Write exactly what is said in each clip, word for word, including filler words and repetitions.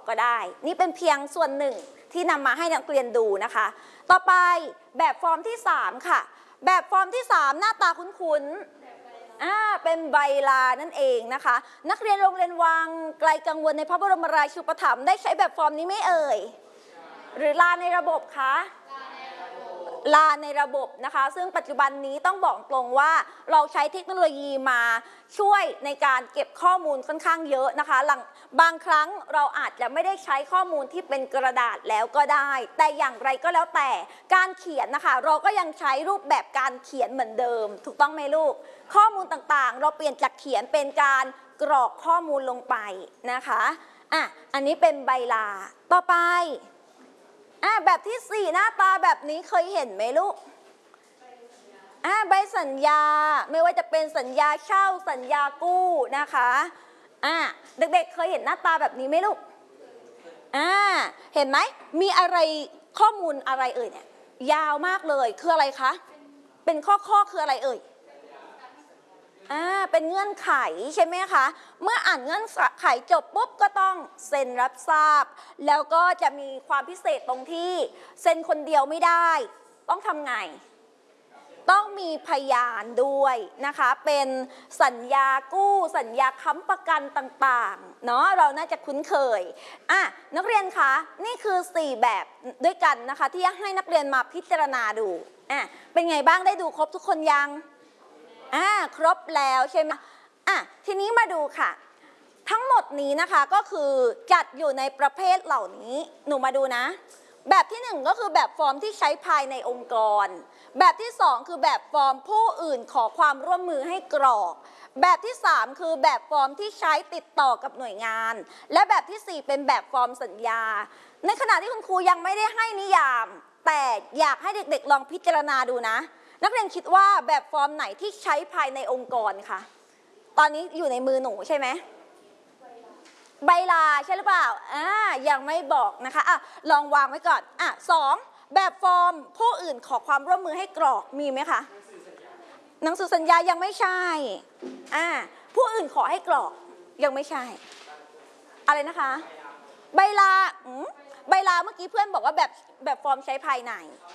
ก็ได้นี่เป็นเพียงส่วนหนึ่งที่นำมาให้นักเรียนดูนะคะต่อไปแบบฟอร์มที่สามค่ะแบบฟอร์มที่สามหน้าตาคุ้นๆอ่าเป็นใบลานั่นเองนะคะนักเรียนโรงเรียนวังไกลกังวลในพระบรมราชูปถัมภ์ได้ใช้แบบฟอร์มนี้ไม่เอ่ยหรือลาในระบบคะลาในระบบนะคะซึ่งปัจจุบันนี้ต้องบอกตรงว่าเราใช้เทคโนโลยีมาช่วยในการเก็บข้อมูลค่อนข้างเยอะนะคะหลังบางครั้งเราอาจจะไม่ได้ใช้ข้อมูลที่เป็นกระดาษแล้วก็ได้แต่อย่างไรก็แล้วแต่การเขียนนะคะเราก็ยังใช้รูปแบบการเขียนเหมือนเดิมถูกต้องไหมลูกข้อมูลต่างๆเราเปลี่ยนจากเขียนเป็นการกรอกข้อมูลลงไปนะคะอ่ะอันนี้เป็นใบลาต่อไปอ่าแบบที่สี่หน้าตาแบบนี้เคยเห็นไหมลูกอ่าใบสัญญาไม่ว่าจะเป็นสัญญาเช่าสัญญากู้นะคะอ่าเด็กๆเคยเห็นหน้าตาแบบนี้ไหมลูกอ่าเห็นไหมมีอะไรข้อมูลอะไรเอ่ยเนี่ยยาวมากเลยคืออะไรคะเป็นข้อข้อคืออะไรเอ่ยอ่าเป็นเงื่อนไขใช่ไหมคะเมื่ออ่านเงื่อนไขจบปุ๊บก็ต้องเซ็นรับทราบแล้วก็จะมีความพิเศษตรงที่เซ็นคนเดียวไม่ได้ต้องทำไงต้องมีพยานด้วยนะคะเป็นสัญญากู้สัญญาค้ำประกันต่างๆเนาะเราน่าจะคุ้นเคยอ่ะนักเรียนคะนี่คือสี่แบบด้วยกันนะคะที่ให้นักเรียนมาพิจารณาดูอ่ะเป็นไงบ้างได้ดูครบทุกคนยังอ่าครบแล้วใช่ไหมอ่ะทีนี้มาดูค่ะทั้งหมดนี้นะคะก็คือจัดอยู่ในประเภทเหล่านี้หนูมาดูนะแบบที่หนึ่งก็คือแบบฟอร์มที่ใช้ภายในองค์กรแบบที่สองคือแบบฟอร์มผู้อื่นขอความร่วมมือให้กรอกแบบที่สามคือแบบฟอร์มที่ใช้ติดต่อกับหน่วยงานและแบบที่สี่เป็นแบบฟอร์มสัญญาในขณะที่คุณครูยังไม่ได้ให้นิยามแต่อยากให้เด็กๆลองพิจารณาดูนะนักเรียนคิดว่าแบบฟอร์มไหนที่ใช้ภายในองค์กรคะตอนนี้อยู่ในมือหนูใช่ไหมใบลาใช่หรือเปล่าอ่ายังไม่บอกนะคะอ่ะลองวางไว้ก่อนอ่ะสองแบบฟอร์มผู้อื่นขอความร่วมมือให้กรอกมีไหมคะหนังสือสัญญายังไม่ใช่อ่าผู้อื่นขอให้กรอกยังไม่ใช่อะไรนะคะใบลาอืมใบลาเมื่อกี้เพื่อนบอกว่าแบบแบบฟอร์มใช้ภายใน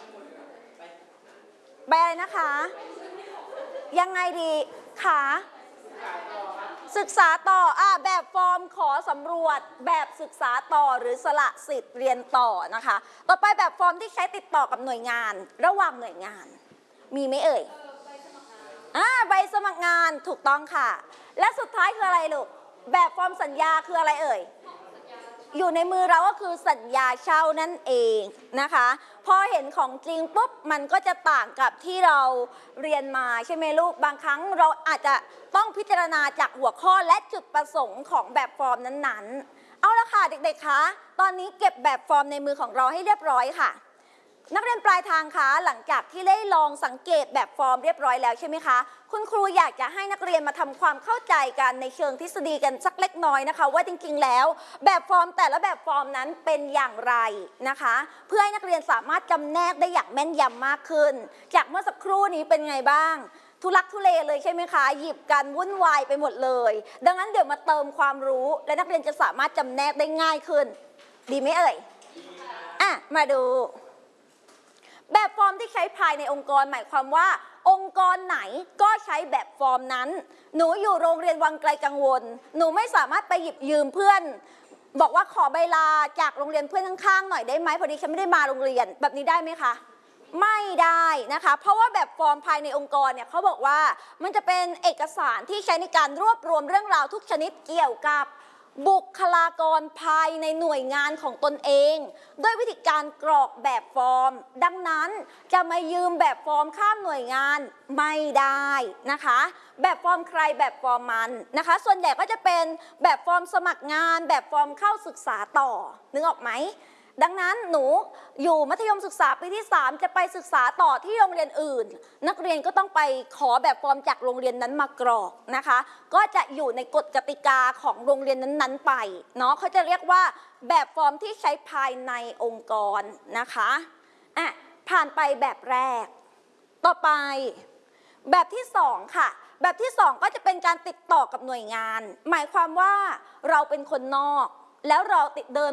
ใบอะไรนะคะยังไงดีคะศึกษาต่ออ่ะแบบฟอร์มขอสำรวจแบบศึกษาต่อหรือสละสิทธิ์เรียนต่อนะคะต่อไปแบบฟอร์มที่ใช้ติดต่อกับหน่วยงานระหว่างหน่วยงานมีไหมเอ่ยอ่าใบสมัครงานถูกต้องค่ะและสุดท้ายคืออะไรลูกแบบฟอร์มสัญญาคืออะไรเอ่ยอยู่ในมือเราก็คือสัญญาเช่านั่นเองนะคะพอเห็นของจริงปุ๊บมันก็จะต่างกับที่เราเรียนมาใช่ไหมลูกบางครั้งเราอาจจะต้องพิจารณาจากหัวข้อและจุดประสงค์ของแบบฟอร์มนั้นๆเอาละค่ะเด็กๆคะตอนนี้เก็บแบบฟอร์มในมือของเราให้เรียบร้อยค่ะนักเรียนปลายทางคะหลังจากที่ได้ลองสังเกตแบบฟอร์มเรียบร้อยแล้วใช่ไหมคะคุณครูอยากจะให้นักเรียนมาทำความเข้าใจกันในเชิงทฤษฎีกันสักเล็กน้อยนะคะว่าจริงๆแล้วแบบฟอร์มแต่ละแบบฟอร์มนั้นเป็นอย่างไรนะคะเพื่อให้นักเรียนสามารถจำแนกได้อย่างแม่นยำมากขึ้นจากเมื่อสักครู่นี้เป็นไงบ้างทุลักทุเลเลยใช่ไหมคะหยิบกันวุ่นวายไปหมดเลยดังนั้นเดี๋ยวมาเติมความรู้และนักเรียนจะสามารถจำแนกได้ง่ายขึ้นดีไหมเอ่ยอ่ะมาดูแบบฟอร์มที่ใช้ภายในองค์กรหมายความว่าองค์กรไหนก็ใช้แบบฟอร์มนั้นหนูอยู่โรงเรียนวังไกลกังวลหนูไม่สามารถไปหยิบยืมเพื่อนบอกว่าขอใบลาจากโรงเรียนเพื่อนข้างๆหน่อยได้ไหมพอดีฉันไม่ได้มาโรงเรียนแบบนี้ได้ไหมคะไม่ได้นะคะเพราะว่าแบบฟอร์มภายในองค์กรเนี่ยเขาบอกว่ามันจะเป็นเอกสารที่ใช้ในการรวบรวมเรื่องราวทุกชนิดเกี่ยวกับบุคลากรภายในหน่วยงานของตนเองด้วยวิธีการกรอกแบบฟอร์มดังนั้นจะมายืมแบบฟอร์มข้ามหน่วยงานไม่ได้นะคะแบบฟอร์มใครแบบฟอร์มมันนะคะส่วนใหญ่ก็จะเป็นแบบฟอร์มสมัครงานแบบฟอร์มเข้าศึกษาต่อนึกออกไหมดังนั้นหนูอยู่มัธยมศึกษาปีที่สามจะไปศึกษาต่อที่โรงเรียนอื่นนักเรียนก็ต้องไปขอแบบฟอร์มจากโรงเรียนนั้นมากรอกนะคะก็จะอยู่ในกฎกติกาของโรงเรียนนั้นๆไปเนาะเขาจะเรียกว่าแบบฟอร์มที่ใช้ภายในองค์กรนะคะอ่ะผ่านไปแบบแรกต่อไปแบบที่สองค่ะแบบที่สองก็จะเป็นการติดต่อกับหน่วยงานหมายความว่าเราเป็นคนนอกแล้วเราติดเดิน